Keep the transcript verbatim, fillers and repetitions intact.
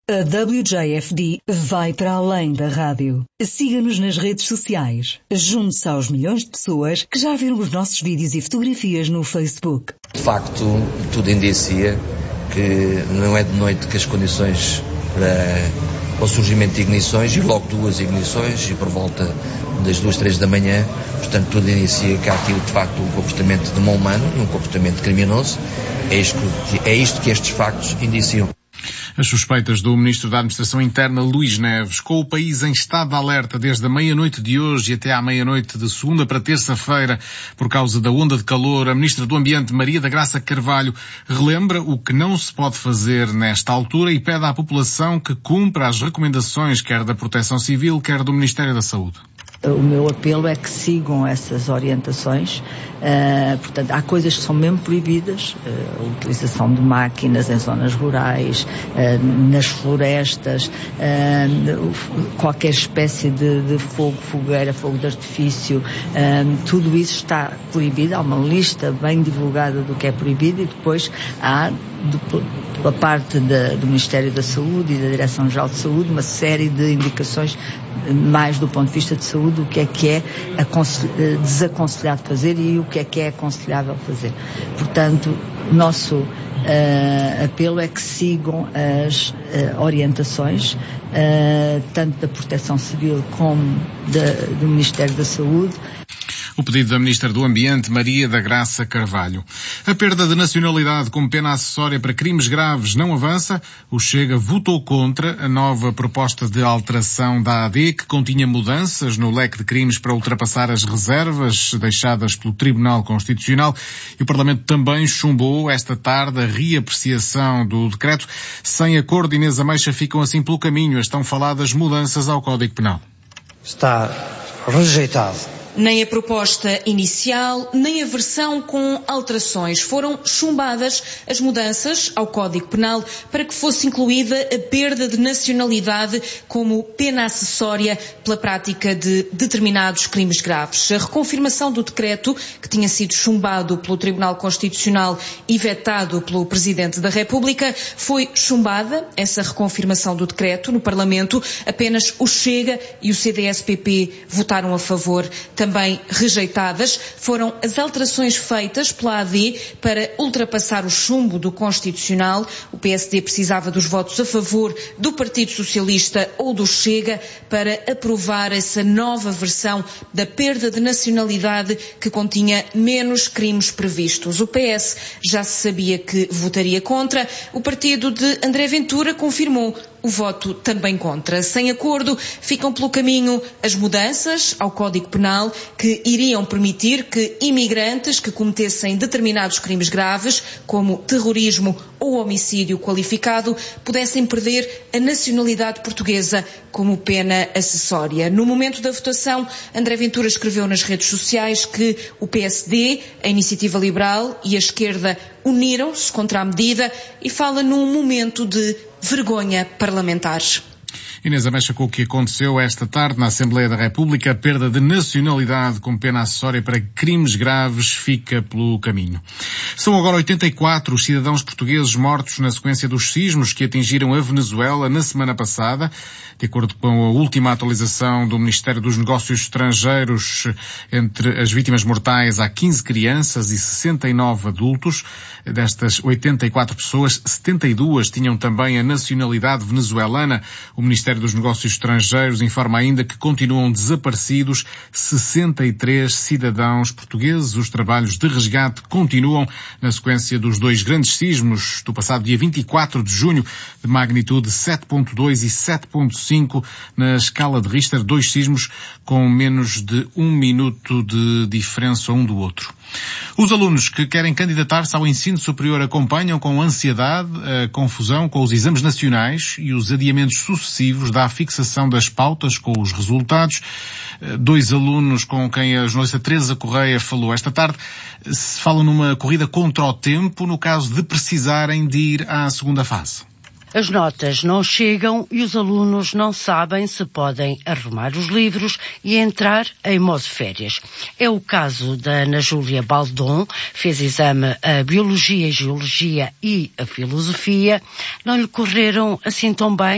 A W J F D vai para além da rádio. Siga-nos nas redes sociais. Junte-se aos milhões de pessoas que já viram os nossos vídeos e fotografias no Facebook. De facto, tudo indicia que não é de noite que as condições para o surgimento de ignições, e logo duas ignições, e por volta das duas, três da manhã, portanto tudo indicia que há aqui de facto um comportamento de mão humano, um comportamento criminoso. É isto, é isto que estes factos indiciam. As suspeitas do Ministro da Administração Interna, Luís Neves. Com o país em estado de alerta desde a meia-noite de hoje e até à meia-noite de segunda para terça-feira, por causa da onda de calor, a Ministra do Ambiente, Maria da Graça Carvalho, relembra o que não se pode fazer nesta altura e pede à população que cumpra as recomendações, quer da Proteção Civil, quer do Ministério da Saúde. O meu apelo é que sigam essas orientações. Uh, portanto, há coisas que são mesmo proibidas, uh, a utilização de máquinas em zonas rurais, uh, nas florestas, uh, qualquer espécie de, de fogo, fogueira, fogo de artifício, uh, tudo isso está proibido. Há uma lista bem divulgada do que é proibido, e depois há, do, da parte da, do Ministério da Saúde e da Direção-Geral de Saúde, uma série de indicações, mais do ponto de vista de saúde, o que é que é desaconselhado fazer e o que é que é aconselhável fazer. Portanto, o nosso uh, apelo é que sigam as uh, orientações, uh, tanto da Proteção Civil como da, do Ministério da Saúde. O pedido da Ministra do Ambiente, Maria da Graça Carvalho. A perda de nacionalidade como pena acessória para crimes graves não avança. O Chega votou contra a nova proposta de alteração da A D, que continha mudanças no leque de crimes para ultrapassar as reservas deixadas pelo Tribunal Constitucional. E o Parlamento também chumbou esta tarde a reapreciação do decreto. Sem acordo, Inês Ameixa, ficam assim pelo caminho as tão faladas mudanças ao Código Penal. Está rejeitado. Nem a proposta inicial, nem a versão com alterações. Foram chumbadas as mudanças ao Código Penal para que fosse incluída a perda de nacionalidade como pena acessória pela prática de determinados crimes graves. A reconfirmação do decreto, que tinha sido chumbado pelo Tribunal Constitucional e vetado pelo Presidente da República, foi chumbada, essa reconfirmação do decreto, no Parlamento. Apenas o Chega e o C D S P P votaram a favor. Também rejeitadas foram as alterações feitas pela A D para ultrapassar o chumbo do Constitucional. O P S D precisava dos votos a favor do Partido Socialista ou do Chega para aprovar essa nova versão da perda de nacionalidade que continha menos crimes previstos. O P S já se sabia que votaria contra. O partido de André Ventura confirmou o voto também contra. Sem acordo, ficam pelo caminho as mudanças ao Código Penal que iriam permitir que imigrantes que cometessem determinados crimes graves, como terrorismo ou homicídio qualificado, pudessem perder a nacionalidade portuguesa como pena acessória. No momento da votação, André Ventura escreveu nas redes sociais que o P S D, a Iniciativa Liberal e a esquerda uniram-se contra a medida e fala num momento de vergonha parlamentar. Inês Ameixa, com o que aconteceu esta tarde na Assembleia da República, a perda de nacionalidade como pena acessória para crimes graves fica pelo caminho. São agora oitenta e quatro os cidadãos portugueses mortos na sequência dos sismos que atingiram a Venezuela na semana passada. De acordo com a última atualização do Ministério dos Negócios Estrangeiros, entre as vítimas mortais há quinze crianças e sessenta e nove adultos. Destas oitenta e quatro pessoas, setenta e duas tinham também a nacionalidade venezuelana. O Ministério dos Negócios Estrangeiros informa ainda que continuam desaparecidos sessenta e três cidadãos portugueses. Os trabalhos de resgate continuam na sequência dos dois grandes sismos do passado dia vinte e quatro de junho, de magnitude sete ponto dois e sete ponto cinco na escala de Richter, dois sismos com menos de um minuto de diferença um do outro. Os alunos que querem candidatar-se ao ensino superior acompanham com ansiedade a confusão com os exames nacionais e os adiamentos sucessivos da fixação das pautas com os resultados. Dois alunos com quem a jornalista Teresa Correia falou esta tarde falam numa corrida contra o tempo no caso de precisarem de ir à segunda fase. As notas não chegam e os alunos não sabem se podem arrumar os livros e entrar em modo férias. É o caso da Ana Júlia Baldon, fez exame a Biologia, Geologia e a Filosofia. Não lhe correram assim tão bem.